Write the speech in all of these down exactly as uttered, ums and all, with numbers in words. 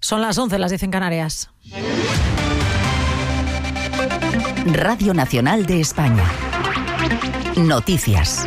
Son las once, las diez en Canarias. Radio Nacional de España. Noticias.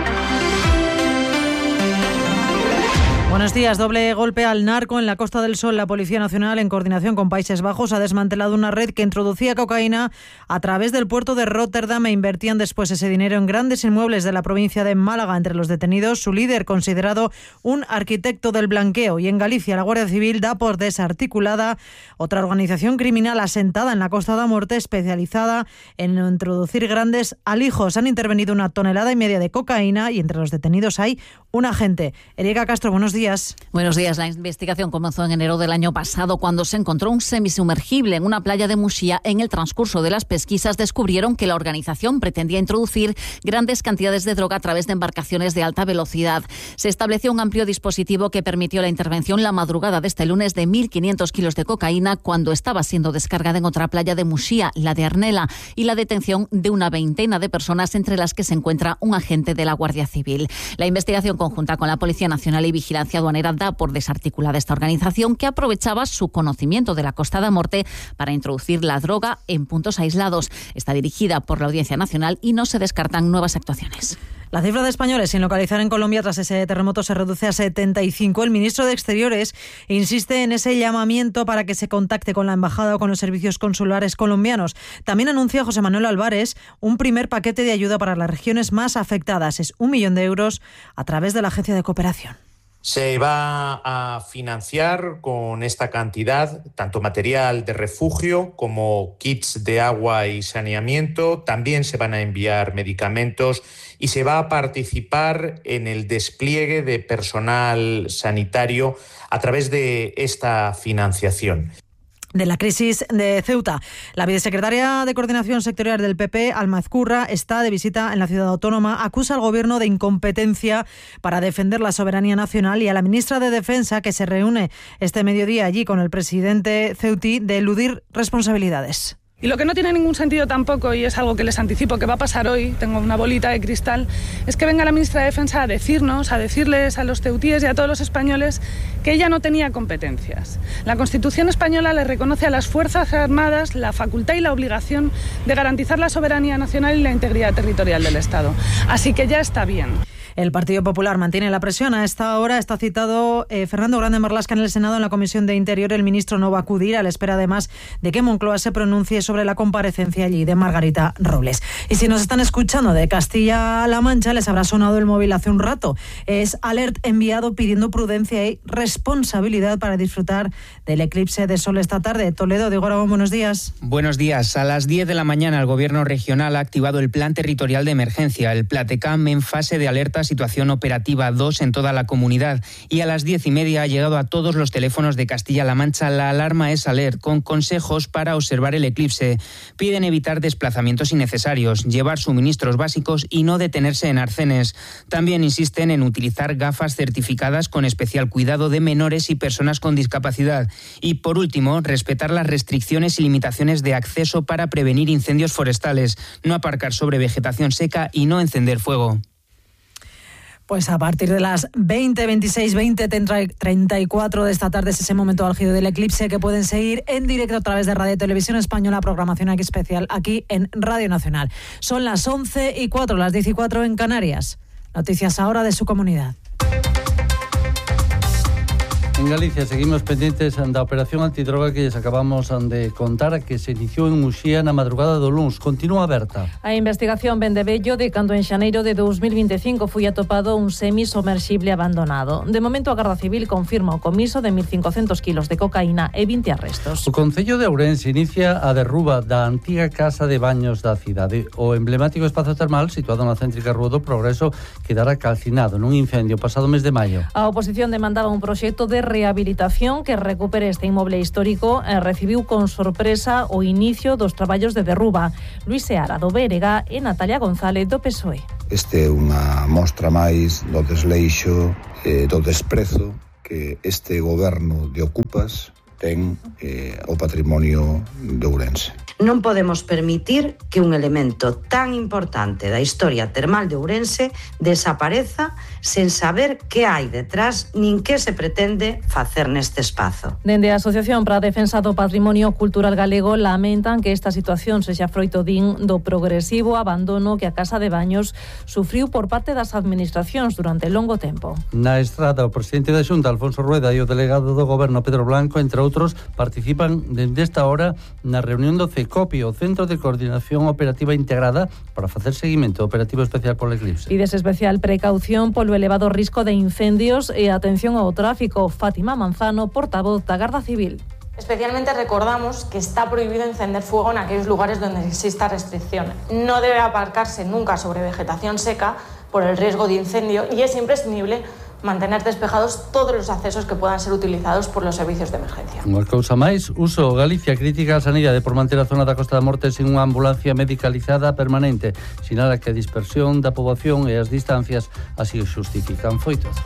Buenos días. Doble golpe al narco en la Costa del Sol. La Policía Nacional, en coordinación con Países Bajos, ha desmantelado una red que introducía cocaína a través del puerto de Róterdam e invertían después ese dinero en grandes inmuebles de la provincia de Málaga. Entre los detenidos, su líder, considerado un arquitecto del blanqueo. Y en Galicia, la Guardia Civil da por desarticulada otra organización criminal asentada en la Costa da Morte, especializada en introducir grandes alijos. Han intervenido una tonelada y media de cocaína y entre los detenidos hay un agente. Erika Castro, buenos días. Buenos días. La investigación comenzó en enero del año pasado cuando se encontró un semisumergible en una playa de Muxía. En el transcurso de las pesquisas descubrieron que la organización pretendía introducir grandes cantidades de droga a través de embarcaciones de alta velocidad. Se estableció un amplio dispositivo que permitió la intervención la madrugada de este lunes de mil quinientos kilos de cocaína cuando estaba siendo descargada en otra playa de Muxía, la de Arnela, y la detención de una veintena de personas, entre las que se encuentra un agente de la Guardia Civil. La investigación conjunta con la Policía Nacional y Vigilancia Aduanera da por desarticulada esta organización, que aprovechaba su conocimiento de la Costa da Morte para introducir la droga en puntos aislados. Está dirigida por la Audiencia Nacional y no se descartan nuevas actuaciones. La cifra de españoles sin localizar en Colombia tras ese terremoto se reduce a setenta y cinco. El ministro de Exteriores insiste en ese llamamiento para que se contacte con la embajada o con los servicios consulares colombianos. También anuncia José Manuel Álvarez un primer paquete de ayuda para las regiones más afectadas. Es un millón de euros a través de la Agencia de Cooperación. Se va a financiar con esta cantidad tanto material de refugio como kits de agua y saneamiento. También se van a enviar medicamentos y se va a participar en el despliegue de personal sanitario a través de esta financiación. De la crisis de Ceuta. La vicesecretaria de Coordinación Sectorial del P P, Alma Ezcurra, está de visita en la ciudad autónoma. Acusa al Gobierno de incompetencia para defender la soberanía nacional y a la ministra de Defensa, que se reúne este mediodía allí con el presidente ceutí, de eludir responsabilidades. Y lo que no tiene ningún sentido tampoco, y es algo que les anticipo que va a pasar hoy, tengo una bolita de cristal, es que venga la ministra de Defensa a decirnos, a decirles a los ceutíes y a todos los españoles que ella no tenía competencias. La Constitución española le reconoce a las Fuerzas Armadas la facultad y la obligación de garantizar la soberanía nacional y la integridad territorial del Estado. Así que ya está bien. El Partido Popular mantiene la presión. A esta hora está citado eh, Fernando Grande Marlaska en el Senado en la Comisión de Interior. El ministro no va a acudir, a la espera además de que Moncloa se pronuncie sobre la comparecencia allí de Margarita Robles. Y si nos están escuchando de Castilla-La Mancha, les habrá sonado el móvil hace un rato. Es alert enviado pidiendo prudencia y responsabilidad para disfrutar del eclipse de sol esta tarde. Toledo, Diego Aragón, buenos días. Buenos días. A las diez de la mañana el Gobierno regional ha activado el Plan Territorial de Emergencia, el Platecam, en fase de alerta situación operativa dos en toda la comunidad, y a las diez y media ha llegado a todos los teléfonos de Castilla-La Mancha la alarma Es Alert, con consejos para observar el eclipse. Piden evitar desplazamientos innecesarios, llevar suministros básicos y no detenerse en arcenes. También insisten en utilizar gafas certificadas con especial cuidado de menores y personas con discapacidad. Y por último, respetar las restricciones y limitaciones de acceso para prevenir incendios forestales, no aparcar sobre vegetación seca y no encender fuego. Pues a partir de las veinte, veintiséis, veinte, treinta y cuatro de esta tarde es ese momento álgido del eclipse que pueden seguir en directo a través de Radio Televisión Española, programación aquí especial aquí en Radio Nacional. Son las once y cuatro, las diez y cuatro en Canarias. Noticias ahora de su comunidad. En Galicia seguimos pendientes da operación antidroga que lles acabamos de contar, que se iniciou en Muxía na madrugada do luns. Continúa aberta. A investigación vén de vello de cando en xaneiro de dos mil vinte e cinco foi atopado un semisomerxible abandonado. De momento a Garda Civil confirma o comiso de mil cincocentos kilos de cocaína e vinte arrestos. O Concello de Ourense inicia a derruba da antiga casa de baños da cidade. O emblemático espazo termal situado na céntrica Rúa do Progreso quedará calcinado nun incendio pasado mes de maio. A oposición demandaba un proxecto de rehabilitación que recupere este inmoble histórico e recibiu con sorpresa o inicio dos traballos de derruba. Luis Seara do B N G e Natalia González do P S O E. Este é unha mostra máis do desleixo, eh, do desprezo que este goberno de Ocupas ten eh, o patrimonio de Ourense. Non podemos permitir que un elemento tan importante da historia termal de Ourense desapareza sen saber que hai detrás nin que se pretende facer neste espazo. Dende a Asociación para a Defensa do Patrimonio Cultural Galego lamentan que esta situación sexa froito din do progresivo abandono que a Casa de Baños sufriu por parte das administracións durante longo tempo. Na estrada, o presidente da Xunta, Alfonso Rueda, e o delegado do Goberno, Pedro Blanco, entre outros, participan dende esta hora na reunión do CECOPI, o Centro de Coordinación Operativa Integrada, para facer seguimento operativo especial polo eclipse. Pides especial precaución polo elevado risco de incendios e atención ao tráfico. Fátima Manzano, portavoz da Garda Civil. Especialmente recordamos que está prohibido encender fuego en aquellos lugares donde exista restricción. No debe aparcarse nunca sobre vegetación seca por el riesgo de incendio y es imprescindible mantener despejados todos los accesos que puedan ser utilizados por los servicios de emergencia. Unha cousa máis, uso Galicia crítica a sanidade por manter a zona da Costa da Morte sin unha ambulancia medicalizada permanente. Sinala que a dispersión da poboación e as distancias así xustifican. Foi todo.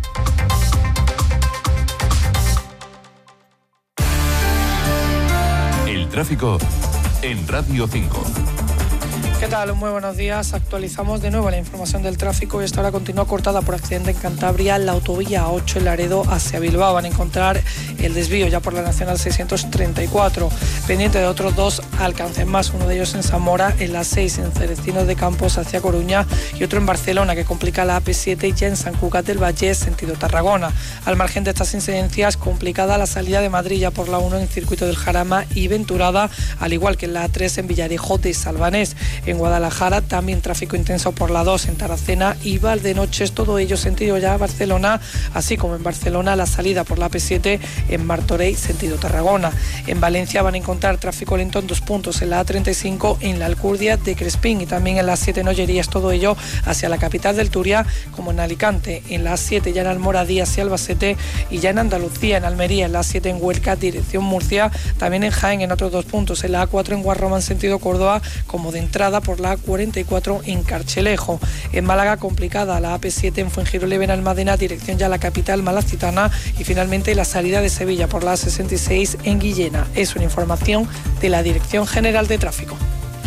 El tráfico en Radio cinco. ¿Qué tal? Muy buenos días. Actualizamos de nuevo la información del tráfico y esta hora continúa cortada por accidente en Cantabria, la autovía A ocho en Laredo hacia Bilbao. Van a encontrar el desvío ya por la Nacional seiscientos treinta y cuatro. Pendiente de otros dos alcances más, uno de ellos en Zamora, en la seis en Cerecinos de Campos hacia Coruña y otro en Barcelona que complica la A P siete ya en San Cugat del Vallés sentido Tarragona. Al margen de estas incidencias, complicada la salida de Madrid ya por la uno en Circuito del Jarama y Venturada, al igual que en la A tres en Villarejo de Salvanés. En Guadalajara también tráfico intenso por la dos en Taracena y Valdenoches, todo ello sentido ya a Barcelona, así como en Barcelona la salida por la A P siete en Martorell sentido Tarragona. En Valencia van a encontrar tráfico lento en dos puntos, en la A treinta y cinco en la Alcurdia de Crespín y también en la siete en Ollerías, todo ello hacia la capital del Turia, como en Alicante, en la siete ya en Almoradí hacia Albacete y ya en Andalucía, en Almería, en la siete en Huelca dirección Murcia, también en Jaén en otros dos puntos, en la A cuatro en Guarromán sentido Córdoba, como de entrada por la A cuarenta y cuatro en Carchelejo. En Málaga complicada la A P siete en Fuengirola en Almadena, dirección ya a la capital malacitana y finalmente la salida de Sevilla por la A sesenta y seis en Guillena. Es una información de la Dirección General de Tráfico.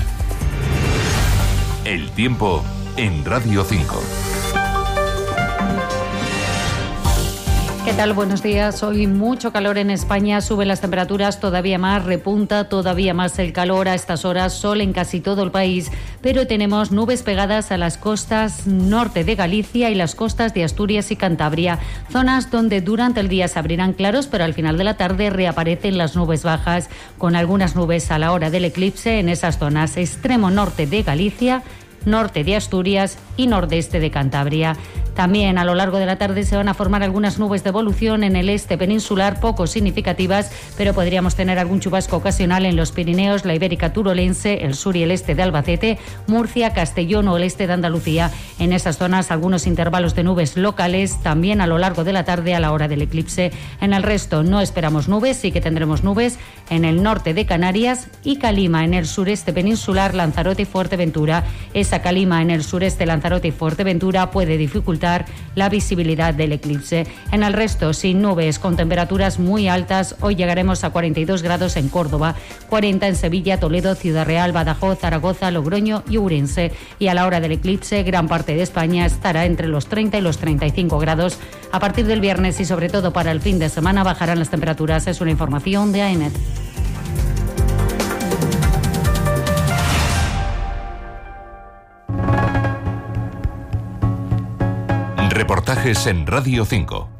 El tiempo en Radio cinco. ¿Qué tal? Buenos días. Hoy mucho calor en España, suben las temperaturas todavía más, repunta todavía más el calor a estas horas, sol en casi todo el país, pero tenemos nubes pegadas a las costas norte de Galicia y las costas de Asturias y Cantabria, zonas donde durante el día se abrirán claros, pero al final de la tarde reaparecen las nubes bajas, con algunas nubes a la hora del eclipse en esas zonas, extremo norte de Galicia, norte de Asturias y nordeste de Cantabria. También a lo largo de la tarde se van a formar algunas nubes de evolución en el este peninsular, poco significativas, pero podríamos tener algún chubasco ocasional en los Pirineos, la Ibérica Turolense, el sur y el este de Albacete, Murcia, Castellón o el este de Andalucía. En esas zonas algunos intervalos de nubes locales, también a lo largo de la tarde a la hora del eclipse. En el resto no esperamos nubes, sí que tendremos nubes en el norte de Canarias y calima en el sureste peninsular, Lanzarote y Fuerteventura. Esa calima en el sureste, Lanzarote y Fuerteventura puede dificultar la visibilidad del eclipse. En el resto, sin nubes, con temperaturas muy altas, hoy llegaremos a cuarenta y dos grados en Córdoba, cuarenta en Sevilla, Toledo, Ciudad Real, Badajoz, Zaragoza, Logroño y Ourense. Y a la hora del eclipse, gran parte de España estará entre los treinta y los treinta y cinco grados. A partir del viernes y sobre todo para el fin de semana bajarán las temperaturas. Es una información de A E N E T. Reportajes en Radio cinco.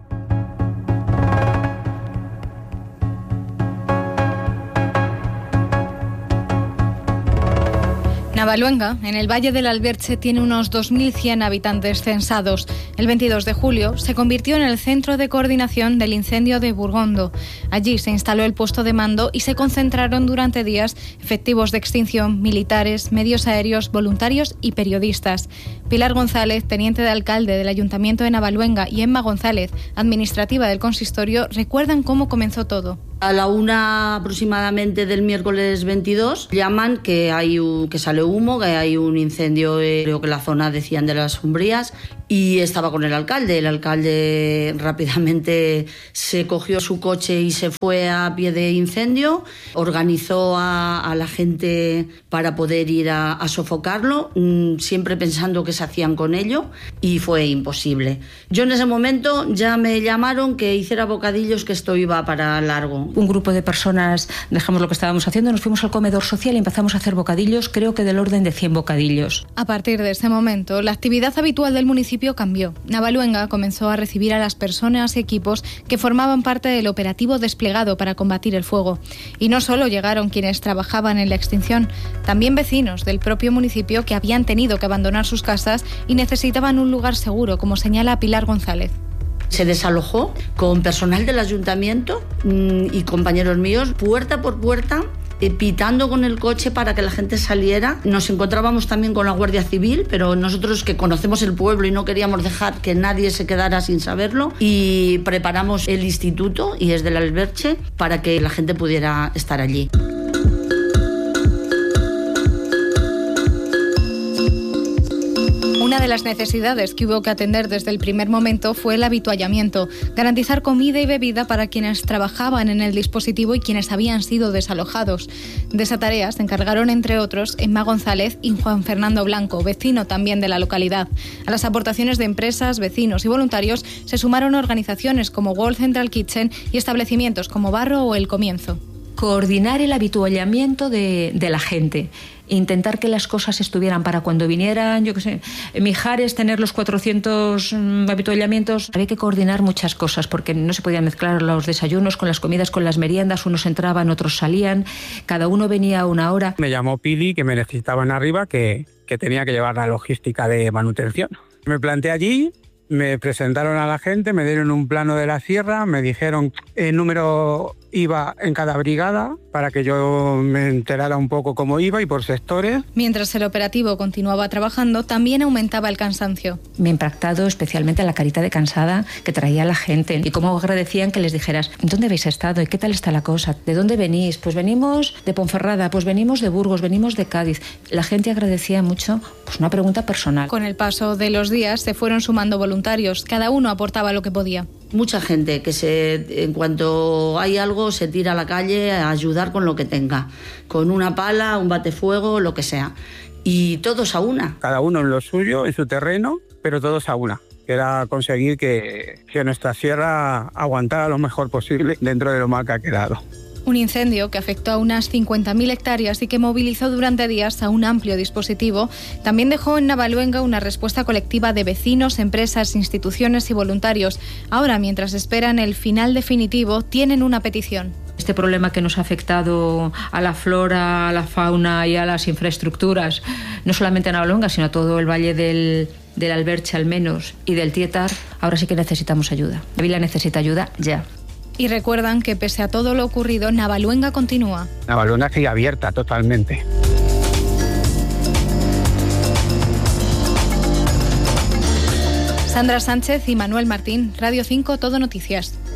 Navaluenga, en el Valle del Alberche, tiene unos dos mil cien habitantes censados. El veintidós de julio se convirtió en el centro de coordinación del incendio de Burgondo. Allí se instaló el puesto de mando y se concentraron durante días efectivos de extinción, militares, medios aéreos, voluntarios y periodistas. Pilar González, teniente de alcalde del Ayuntamiento de Navaluenga, y Emma González, administrativa del consistorio, recuerdan cómo comenzó todo. A la una aproximadamente del miércoles veintidós llaman que hay un, que sale humo, que hay un incendio, eh, creo que en la zona decían de las Umbrías, y estaba con el alcalde. El alcalde rápidamente se cogió su coche y se fue a pie de incendio, organizó a, a la gente para poder ir a, a sofocarlo, siempre pensando que se hacían con ello, y fue imposible. Yo en ese momento ya me llamaron que hiciera bocadillos, que esto iba para largo. Un grupo de personas dejamos lo que estábamos haciendo, nos fuimos al comedor social y empezamos a hacer bocadillos, creo que del orden de cien bocadillos. A partir de ese momento, la actividad habitual del municipio cambió. Navaluenga comenzó a recibir a las personas y equipos que formaban parte del operativo desplegado para combatir el fuego. Y no solo llegaron quienes trabajaban en la extinción, también vecinos del propio municipio que habían tenido que abandonar sus casas y necesitaban un lugar seguro, como señala Pilar González. Se desalojó con personal del ayuntamiento y compañeros míos, puerta por puerta, pitando con el coche para que la gente saliera. Nos encontrábamos también con la Guardia Civil, pero nosotros que conocemos el pueblo y no queríamos dejar que nadie se quedara sin saberlo, y preparamos el instituto y es del Alberche para que la gente pudiera estar allí. Una de las necesidades que hubo que atender desde el primer momento fue el habituallamiento, garantizar comida y bebida para quienes trabajaban en el dispositivo y quienes habían sido desalojados. De esa tarea se encargaron, entre otros, Emma González y Juan Fernando Blanco, vecino también de la localidad. A las aportaciones de empresas, vecinos y voluntarios se sumaron organizaciones como World Central Kitchen y establecimientos como Barro o El Comienzo. Coordinar el habituallamiento de, de la gente, intentar que las cosas estuvieran para cuando vinieran, yo qué sé, Mijares, tener los cuatrocientos habituallamientos. Había que coordinar muchas cosas porque no se podían mezclar los desayunos con las comidas, con las meriendas, unos entraban, otros salían, cada uno venía a una hora. Me llamó Pili, que me necesitaban arriba, que, que tenía que llevar la logística de manutención. Me planté allí. Me presentaron a la gente, me dieron un plano de la sierra, me dijeron el número iba en cada brigada para que yo me enterara un poco cómo iba y por sectores. Mientras el operativo continuaba trabajando, también aumentaba el cansancio. Me ha impactado especialmente la carita de cansada que traía la gente y cómo agradecían que les dijeras ¿dónde habéis estado? ¿Y qué tal está la cosa? ¿De dónde venís? Pues venimos de Ponferrada, pues venimos de Burgos, venimos de Cádiz. La gente agradecía mucho, pues una pregunta personal. Con el paso de los días se fueron sumando voluntarios, cada uno aportaba lo que podía. Mucha gente que se, en cuanto hay algo se tira a la calle a ayudar con lo que tenga, con una pala, un batefuego, lo que sea, y todos a una. Cada uno en lo suyo, en su terreno, pero todos a una. Era conseguir que, que nuestra sierra aguantara lo mejor posible dentro de lo mal que ha quedado. Un incendio que afectó a unas cincuenta mil hectáreas y que movilizó durante días a un amplio dispositivo, también dejó en Navaluenga una respuesta colectiva de vecinos, empresas, instituciones y voluntarios. Ahora, mientras esperan el final definitivo, tienen una petición. Este problema que nos ha afectado a la flora, a la fauna y a las infraestructuras, no solamente a Navaluenga, sino a todo el valle del, del Alberche al menos y del Tietar, ahora sí que necesitamos ayuda. La vila necesita ayuda ya. Y recuerdan que pese a todo lo ocurrido, Navaluenga continúa. Navaluenga sigue abierta totalmente. Sandra Sánchez y Manuel Martín, Radio cinco, Todo Noticias.